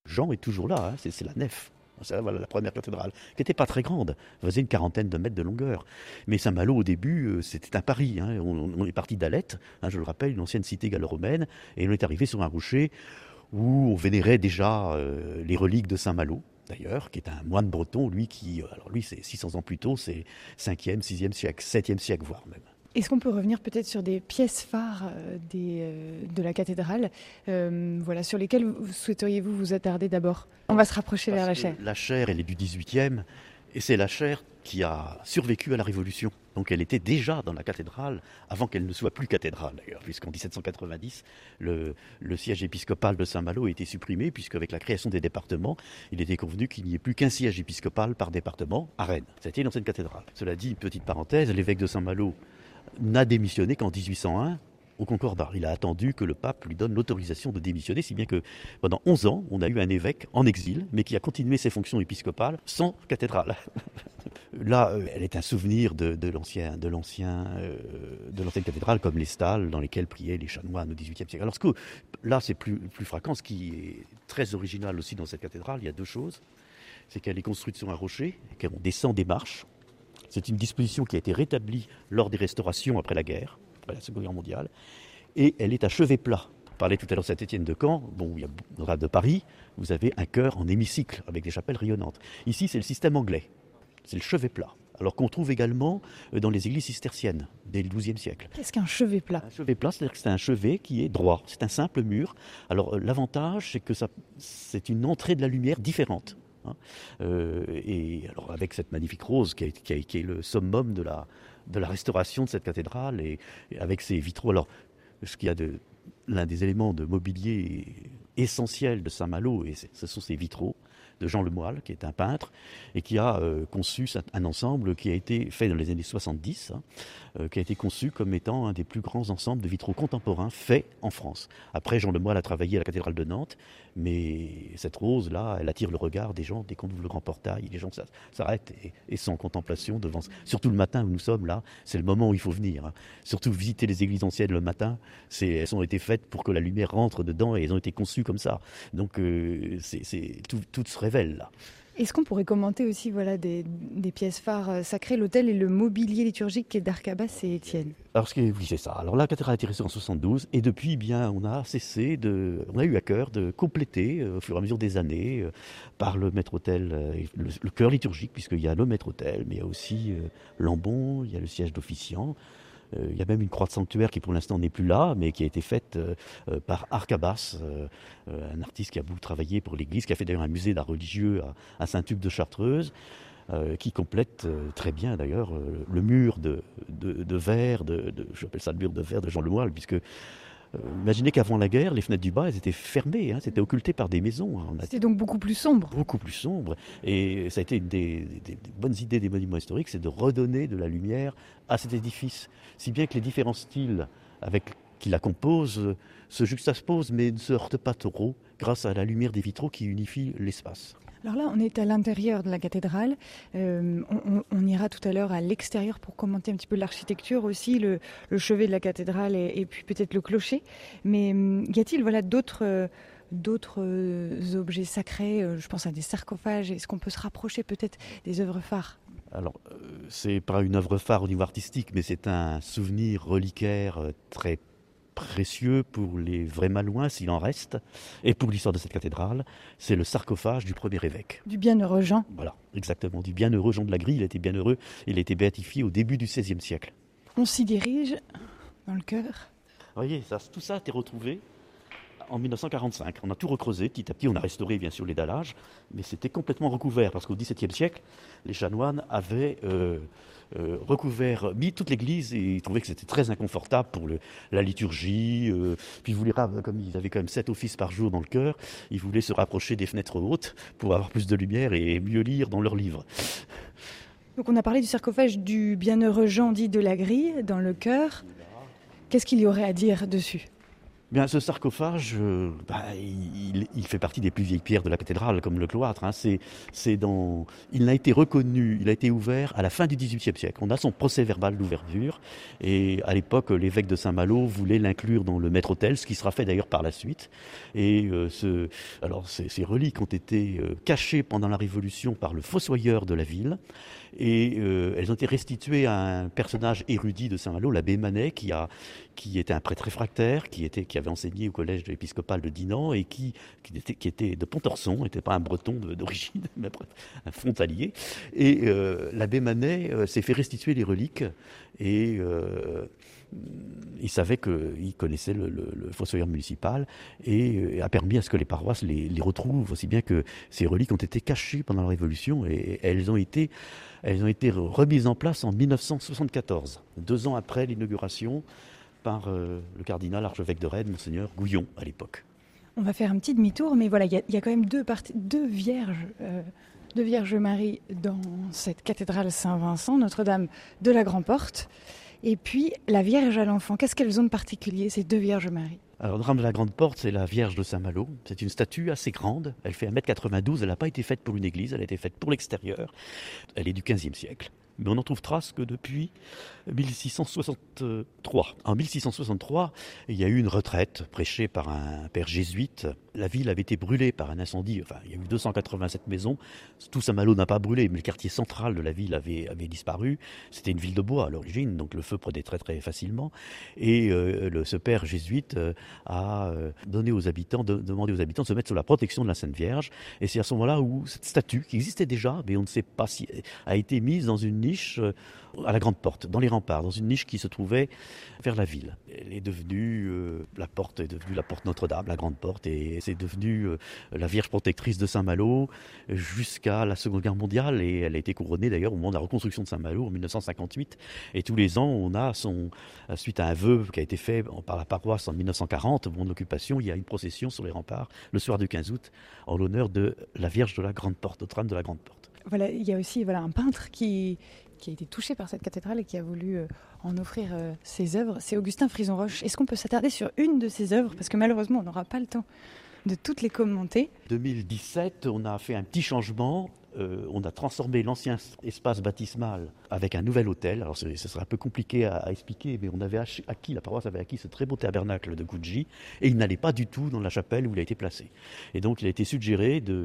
Jean est toujours là, hein, c'est la nef. Voilà la première cathédrale, qui n'était pas très grande, faisait une quarantaine de mètres de longueur. Mais Saint-Malo, au début, c'était un pari. Hein. On est parti d'Alette, hein, je le rappelle, une ancienne cité gallo-romaine, et on est arrivé sur un rocher où on vénérait déjà les reliques de Saint-Malo, d'ailleurs, qui est un moine breton, alors lui c'est 600 ans plus tôt, c'est 5e, 6e siècle, 7e siècle, voire même. Est-ce qu'on peut revenir peut-être sur des pièces phares de la cathédrale, sur lesquelles souhaiteriez-vous vous attarder d'abord ? On va se rapprocher vers la chaire. La chaire, elle est du 18e, et c'est la chaire qui a survécu à la Révolution. Donc elle était déjà dans la cathédrale avant qu'elle ne soit plus cathédrale d'ailleurs, puisqu'en 1790, le siège épiscopal de Saint-Malo a été supprimé, puisqu'avec la création des départements, il était convenu qu'il n'y ait plus qu'un siège épiscopal par département à Rennes. C'était une ancienne cathédrale. Cela dit, une petite parenthèse, l'évêque de Saint-Malo n'a démissionné qu'en 1801 au Concordat. Il a attendu que le pape lui donne l'autorisation de démissionner, si bien que pendant 11 ans, on a eu un évêque en exil, mais qui a continué ses fonctions épiscopales sans cathédrale. Là, elle est un souvenir de l'ancienne cathédrale, comme les stalles dans lesquelles priaient les chanoines au XVIIIe siècle. Alors là, c'est plus fréquent. Ce qui est très original aussi dans cette cathédrale, il y a deux choses. C'est qu'elle est construite sur un rocher, et qu'on descend des marches. C'est une disposition qui a été rétablie lors des restaurations après la guerre, après la Seconde Guerre mondiale, et elle est à chevet plat. On parlait tout à l'heure de Saint-Étienne de Caen, il y a dans de Paris, vous avez un chœur en hémicycle avec des chapelles rayonnantes. Ici, c'est le système anglais, c'est le chevet plat. Alors qu'on trouve également dans les églises cisterciennes dès le XIIe siècle. Qu'est-ce qu'un chevet plat ? Un chevet plat, c'est-à-dire que c'est un chevet qui est droit, c'est un simple mur. Alors l'avantage, c'est que c'est une entrée de la lumière différente. Et alors avec cette magnifique rose qui est le summum de la restauration de cette cathédrale, et avec ses vitraux. Alors ce qu'il y a l'un des éléments de mobilier essentiels de Saint-Malo, et ce sont ces vitraux de Jean Lemoyle, qui est un peintre, et qui a conçu un ensemble qui a été fait dans les années 70, qui a été conçu comme étant un des plus grands ensembles de vitraux contemporains faits en France. Après, Jean Lemoyle a travaillé à la cathédrale de Nantes, mais cette rose-là, elle attire le regard des gens dès qu'on ouvre le grand portail. Les gens s'arrêtent et sont en contemplation devant. Surtout le matin où nous sommes là, c'est le moment où il faut venir. Hein. Surtout visiter les églises anciennes le matin, elles ont été faites pour que la lumière rentre dedans et elles ont été conçues comme ça. Donc tout se révèle là. Est-ce qu'on pourrait commenter aussi des pièces phares sacrées, l'autel et le mobilier liturgique qui est d'Arcabas et Étienne ? Alors oui, c'est ça. Alors la cathédrale a été restaurée en 72 et depuis, on a eu à cœur de compléter au fur et à mesure des années par le maître-autel, le chœur liturgique, puisqu'il y a le maître-autel, mais il y a aussi l'ambon, il y a le siège d'officiant. Il y a même une croix de sanctuaire qui pour l'instant n'est plus là, mais qui a été faite par Arcabas, un artiste qui a beaucoup travaillé pour l'église, qui a fait d'ailleurs un musée d'art religieux à Saint-Hugues de Chartreuse, qui complète très bien d'ailleurs le mur de verre, j'appelle ça le mur de verre de Jean Lemoyle, puisque imaginez qu'avant la guerre, les fenêtres du bas, elles étaient fermées, c'était occulté par des maisons. C'était donc beaucoup plus sombre. Beaucoup plus sombre. Et ça a été une des bonnes idées des monuments historiques, c'est de redonner de la lumière à cet édifice. Si bien que les différents styles qui la composent se juxtaposent, mais ne se heurtent pas trop grâce à la lumière des vitraux qui unifie l'espace. Alors là, on est à l'intérieur de la cathédrale. On ira tout à l'heure à l'extérieur pour commenter un petit peu l'architecture aussi, le chevet de la cathédrale et puis peut-être le clocher. Mais y a-t-il d'autres objets sacrés, je pense à des sarcophages. Est-ce qu'on peut se rapprocher peut-être des œuvres phares ? Alors, c'est pas une œuvre phare au niveau artistique, mais c'est un souvenir reliquaire très précieux pour les vrais Malouins, s'il en reste, et pour l'histoire de cette cathédrale. C'est le sarcophage du premier évêque. Du bienheureux Jean. Voilà, exactement, du bienheureux Jean de la Grille. Il était bienheureux, il a été béatifié au début du XVIe siècle. On s'y dirige dans le chœur. Vous voyez, tout ça a été retrouvé en 1945. On a tout recreusé, petit à petit, on a restauré bien sûr les dallages, mais c'était complètement recouvert, parce qu'au XVIIe siècle, les chanoines avaient recouvert, mis toute l'église, et ils trouvaient que c'était très inconfortable pour la liturgie. Puis comme ils avaient quand même 7 offices par jour dans le chœur, ils voulaient se rapprocher des fenêtres hautes pour avoir plus de lumière et mieux lire dans leurs livres. Donc on a parlé du sarcophage du bienheureux Jean dit de la Grille dans le chœur. Qu'est-ce qu'il y aurait à dire dessus ? Bien, ce sarcophage, il fait partie des plus vieilles pierres de la cathédrale, comme le cloître. Hein. Il a été reconnu, il a été ouvert à la fin du XVIIIe siècle. On a son procès-verbal d'ouverture, et à l'époque, l'évêque de Saint-Malo voulait l'inclure dans le maître-autel, ce qui sera fait d'ailleurs par la suite. Et ces reliques ont été cachées pendant la Révolution par le fossoyeur de la ville, et elles ont été restituées à un personnage érudit de Saint-Malo, l'abbé Manet, qui était un prêtre réfractaire, qui avait enseigné au collège épiscopal de Dinan et qui était de Pontorson, n'était pas un breton d'origine, mais un frontalier. Et l'abbé Manet s'est fait restituer les reliques, et il savait qu'il connaissait le fossoyeur municipal, et a permis à ce que les paroisses les retrouvent, aussi bien que ces reliques ont été cachées pendant la Révolution, et elles ont été remises en place en 1974, 2 ans après l'inauguration par le cardinal archevêque de Rennes, monseigneur Gouillon, à l'époque. On va faire un petit demi-tour, mais voilà, il y a quand même deux Vierges Marie dans cette cathédrale Saint-Vincent, Notre-Dame de la Grande-Porte, et puis la Vierge à l'Enfant. Qu'est-ce qu'elles ont de particulier, ces 2 Vierges Marie? Alors, Notre-Dame de la Grande-Porte, c'est la Vierge de Saint-Malo. C'est une statue assez grande, elle fait 1,92 m, elle n'a pas été faite pour une église, elle a été faite pour l'extérieur. Elle est du XVe siècle. Mais on n'en trouve trace que depuis 1663. En 1663, il y a eu une retraite prêchée par un père jésuite. La ville avait été brûlée par un incendie. Enfin, il y a eu 287 maisons. Tout Saint-Malo n'a pas brûlé, mais le quartier central de la ville avait disparu. C'était une ville de bois à l'origine, donc le feu prenait très très facilement. Et ce père jésuite a demandé aux habitants de se mettre sous la protection de la Sainte Vierge. Et c'est à ce moment-là où cette statue, qui existait déjà, mais on ne sait pas si, a été mise dans une niche à la Grande Porte, dans les remparts, dans une niche qui se trouvait vers la ville. Elle est devenue, la porte est devenue la porte Notre-Dame, la Grande Porte, et c'est devenu la Vierge protectrice de Saint-Malo jusqu'à la Seconde Guerre mondiale, et elle a été couronnée d'ailleurs au moment de la reconstruction de Saint-Malo en 1958. Et tous les ans, on a suite à un vœu qui a été fait par la paroisse en 1940, au moment de l'occupation, il y a une procession sur les remparts le soir du 15 août en l'honneur de la Vierge de la Grande Porte, Notre-Dame de la Grande Porte. Voilà, il y a aussi un peintre qui a été touché par cette cathédrale et qui a voulu en offrir ses œuvres. C'est Augustin Frison-Roche. Est-ce qu'on peut s'attarder sur une de ses œuvres? Parce que malheureusement, on n'aura pas le temps de toutes les commenter. En 2017, on a fait un petit changement. On a transformé l'ancien espace baptismal avec un nouvel autel. Alors ce serait un peu compliqué à expliquer, mais la paroisse avait acquis ce très beau tabernacle de Gucci, et il n'allait pas du tout dans la chapelle où il a été placé. Et donc il a été suggéré de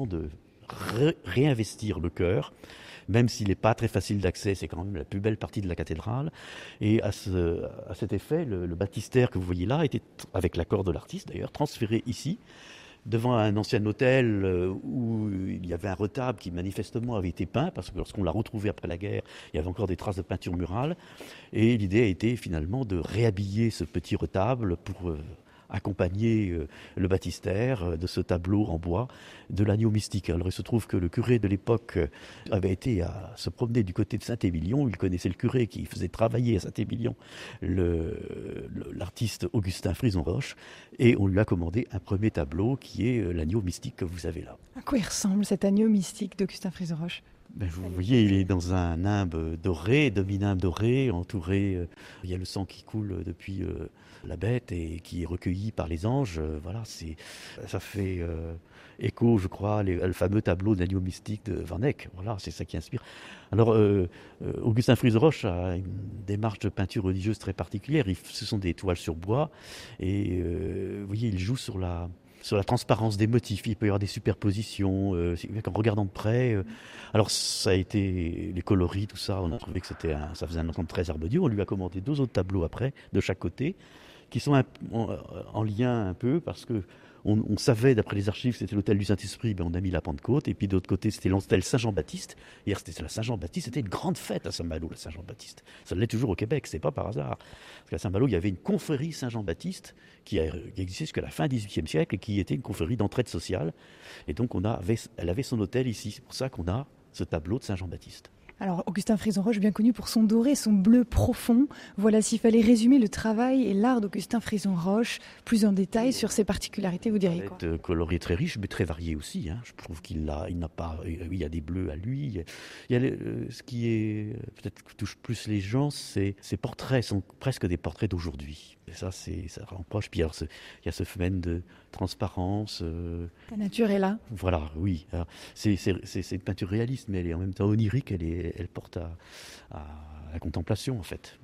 réinvestir le chœur, même s'il n'est pas très facile d'accès, c'est quand même la plus belle partie de la cathédrale. Et à cet effet, le baptistère que vous voyez là était, avec l'accord de l'artiste d'ailleurs, transféré ici, devant un ancien hôtel où il y avait un retable qui manifestement avait été peint, parce que lorsqu'on l'a retrouvé après la guerre, il y avait encore des traces de peinture murale. Et l'idée a été finalement de réhabiller ce petit retable pour accompagner le baptistère de ce tableau en bois de l'agneau mystique. Alors il se trouve que le curé de l'époque avait été à se promener du côté de Saint-Émilion. Il connaissait le curé qui faisait travailler à Saint-Émilion l'artiste Augustin Frison-Roche, et on lui a commandé un premier tableau qui est l'agneau mystique que vous avez là. À quoi il ressemble cet agneau mystique d'Augustin Frison-Roche? Vous voyez, il est dans un nimbe doré, demi-nimbe doré, entouré. Il y a le sang qui coule depuis la bête et qui est recueilli par les anges. Voilà, ça fait écho, je crois, le fameux tableau de l'agneau mystique de Van Eyck. Voilà, c'est ça qui inspire. Alors, Augustin Frison-Roche a une démarche de peinture religieuse très particulière. Ce sont des toiles sur bois, et vous voyez, il joue sur la transparence des motifs. Il peut y avoir des superpositions, en regardant de près. Alors ça a été les coloris, tout ça, on a trouvé que ça faisait un ensemble très harmonieux. On lui a commandé 2 autres tableaux après, de chaque côté, qui sont en lien un peu, parce que on savait, d'après les archives, c'était l'hôtel du Saint-Esprit, on a mis la Pentecôte, et puis de l'autre côté, c'était l'hôtel Saint-Jean-Baptiste. Hier, c'était la Saint-Jean-Baptiste, c'était une grande fête à Saint-Malo, la Saint-Jean-Baptiste. Ça l'est toujours au Québec, c'est pas par hasard. Parce qu'à Saint-Malo, il y avait une confrérie Saint-Jean-Baptiste qui existait jusqu'à la fin du XVIIIe siècle, et qui était une confrérie d'entraide sociale. Et donc, elle avait son hôtel ici. C'est pour ça qu'on a ce tableau de Saint-Jean-Baptiste. Alors, Augustin Frison-Roche, bien connu pour son doré, son bleu profond. Voilà, s'il fallait résumer le travail et l'art d'Augustin Frison-Roche, plus en détail sur ses particularités, vous diriez quoi? Palette colorée très riche, mais très variée aussi. Je trouve il n'a pas. Il y a des bleus à lui. Il y a ce qui est peut-être touche plus les gens, ces portraits sont presque des portraits d'aujourd'hui. Et ça rend proche. Puis alors, il y a ce phénomène de transparence. La nature est là. Voilà, oui. Alors, c'est une peinture réaliste, mais elle est en même temps onirique. Elle porte à la contemplation, en fait.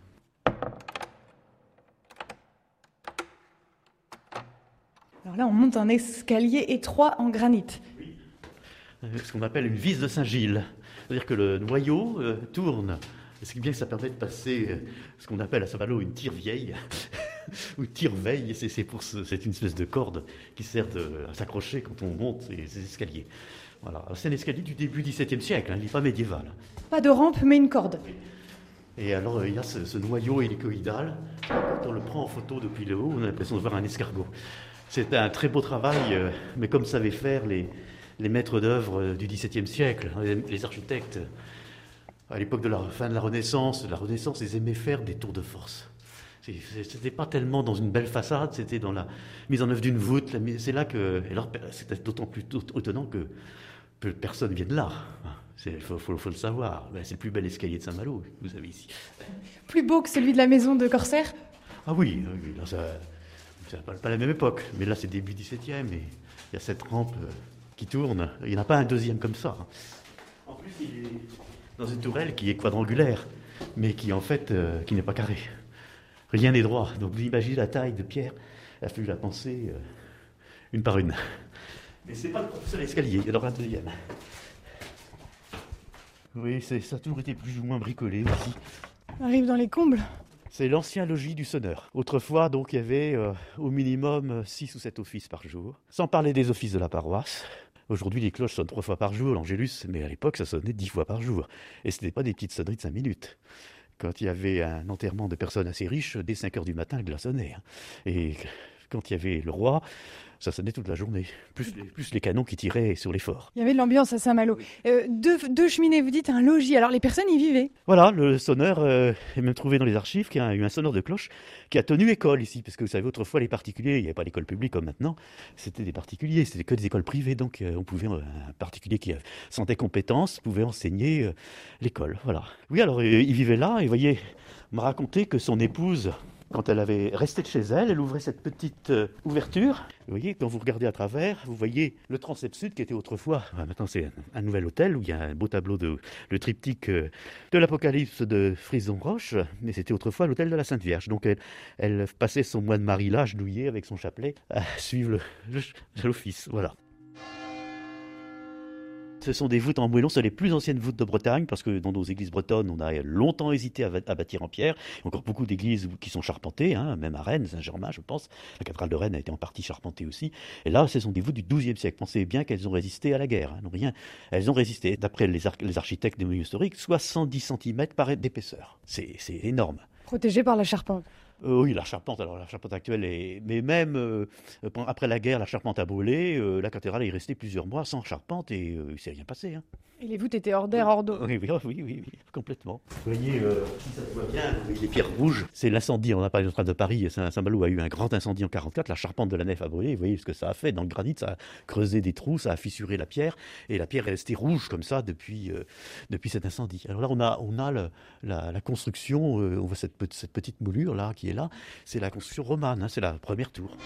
Alors là, on monte un escalier étroit en granit. Oui. Ce qu'on appelle une vis de Saint-Gilles. C'est-à-dire que le noyau tourne. Ce qui est bien que ça permet de passer ce qu'on appelle à Saint-Malo une tire-vieille. Ou tire-veille, c'est une espèce de corde qui sert à s'accrocher quand on monte ces escaliers. Voilà. C'est un escalier du début du XVIIe siècle, il n'est pas médiéval. Pas de rampe, mais une corde. Et alors, il y a ce noyau hélicoïdal. Quand on le prend en photo depuis le haut, on a l'impression de voir un escargot. C'est un très beau travail, mais comme savaient faire les maîtres d'œuvre du XVIIe siècle, les architectes, à l'époque de la fin de la Renaissance, ils aimaient faire des tours de force. C'était pas tellement dans une belle façade, c'était dans la mise en œuvre d'une voûte. C'est là que, alors, c'était d'autant plus étonnant que personne ne vient de là. Il faut le savoir. C'est le plus bel escalier de Saint-Malo que vous avez ici. Plus beau que celui de la maison de Corsaire? Ah oui, là, c'est pas la même époque. Mais là, c'est début 17e et il y a cette rampe qui tourne. Il n'y en a pas un deuxième comme ça. En plus, il est dans une tourelle qui est quadrangulaire, mais qui en fait, qui n'est pas carrée. Rien n'est droit. Donc vous imaginez la taille de pierre. Il a fallu la penser une par une. Mais c'est pas le seul escalier, il y en aura un deuxième. Oui, ça a toujours été plus ou moins bricolé aussi. On arrive dans les combles. C'est l'ancien logis du sonneur. Autrefois, donc, il y avait au minimum 6 ou 7 offices par jour, sans parler des offices de la paroisse. Aujourd'hui, les cloches sonnent 3 fois par jour, l'Angélus, mais à l'époque, ça sonnait 10 fois par jour. Et ce n'était pas des petites sonneries de 5 minutes. Quand il y avait un enterrement de personnes assez riches, dès 5 heures du matin, le glas sonnait. Et quand il y avait le roi, ça sonnait toute la journée, plus les canons qui tiraient sur les forts. Il y avait de l'ambiance à Saint-Malo. Deux cheminées, vous dites un logis. Alors les personnes y vivaient? Voilà, le sonneur est même trouvé dans les archives, qu'il y a eu un sonneur de cloche qui a tenu école ici, parce que vous savez, autrefois les particuliers, il n'y avait pas l'école publique comme maintenant, c'était des particuliers, c'était que des écoles privées, donc un particulier qui sentait compétence pouvait enseigner l'école, voilà. Oui, alors il vivait là, et vous voyez, on m'a raconté que son épouse, quand elle avait resté de chez elle, elle ouvrait cette petite ouverture. Vous voyez, quand vous regardez à travers, vous voyez le transept sud qui était autrefois, maintenant c'est un nouvel hôtel où il y a un beau tableau le triptyque de l'Apocalypse de Frison-Roche, mais c'était autrefois l'hôtel de la Sainte Vierge. Donc elle passait son mois de Marie là, agenouillée avec son chapelet, à suivre l'office. Voilà. Ce sont des voûtes en moellon, ce sont les plus anciennes voûtes de Bretagne, parce que dans nos églises bretonnes, on a longtemps hésité à bâtir en pierre. Il y a encore beaucoup d'églises qui sont charpentées, même à Rennes, Saint-Germain, je pense. La cathédrale de Rennes a été en partie charpentée aussi. Et là, ce sont des voûtes du XIIe siècle. Pensez bien qu'elles ont résisté à la guerre. Elles ont résisté, d'après les architectes des monuments historiques, 70 cm d'épaisseur. C'est énorme. Protégées par la charpente. Oui, la charpente actuelle est... Mais même après la guerre, la charpente a brûlé, la cathédrale est restée plusieurs mois sans charpente et il ne s'est rien passé. Et les voûtes étaient hors d'air, hors d'eau. Oui, complètement. Vous voyez, si ça se voit bien, vous voyez les pierres rouges. C'est l'incendie, on a parlé de Paris, Saint-Malo a eu un grand incendie en 1944, la charpente de la nef a brûlé, vous voyez ce que ça a fait dans le granit, ça a creusé des trous, ça a fissuré la pierre, et la pierre est restée rouge comme ça depuis cet incendie. Alors là, on a la construction, on voit cette petite moulure là qui est là, c'est la construction romane, c'est la première tour.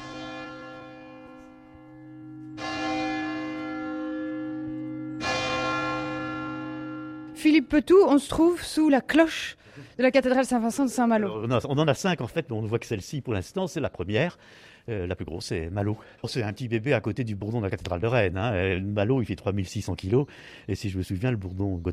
Philippe Petou, on se trouve sous la cloche de la cathédrale Saint-Vincent de Saint-Malo. On en a 5 en fait, mais on voit que celle-ci pour l'instant c'est la première. La plus grosse, c'est Malo. C'est un petit bébé à côté du bourdon de la cathédrale de Rennes. Le Malo, il fait 3600 kilos. Et si je me souviens, le bourdon